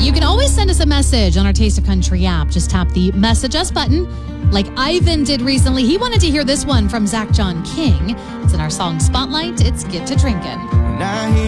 You can always send us a message on our Taste of Country app. Just tap the Message Us button, like Ivan did recently. He wanted to hear this one from Zach John King. It's in our song Spotlight. It's Get to Drinkin'.